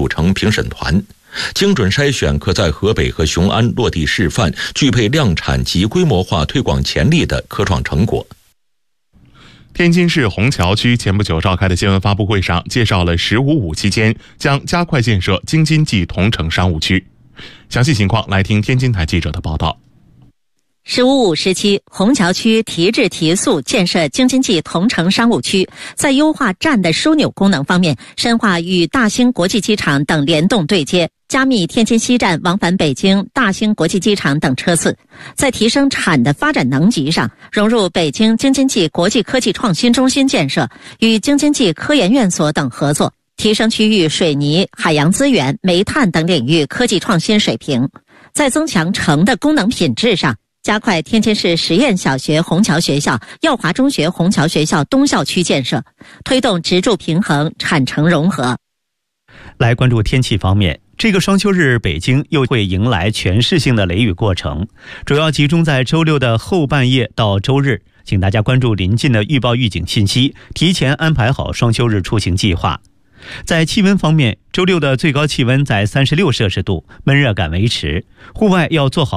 组成评审团，精准筛选可在河北和雄安落地示范、具备量产及规模化推广潜力的科创成果。 天津市虹桥区前不久召开的新闻发布会上，介绍了“15+5”期间将加快建设京津冀同城商务区。详细情况来听天津台记者的报道。 “15+5”时期，虹桥区提质提速建设京津冀同城商务区，在优化站的枢纽功能方面，深化与大兴国际机场等联动对接，加密天津西站往返北京、大兴国际机场等车次；在提升产的发展能级上，融入北京京津冀国际科技创新中心建设，与京津冀科研院所等合作，提升区域水泥、海洋资源、煤炭等领域科技创新水平；在增强城的功能品质上，加快天津市实验小学虹桥学校、耀华中学虹桥学校东校区建设，推动职住平衡、产城融合。 来关注天气方面，这个双休日，北京又会迎来全市性的雷雨过程，主要集中在周六的后半夜到周日，请大家关注临近的预报预警信息，提前安排好双休日出行计划。在气温方面，周六的最高气温在36摄氏度，闷热感维持，户外要做好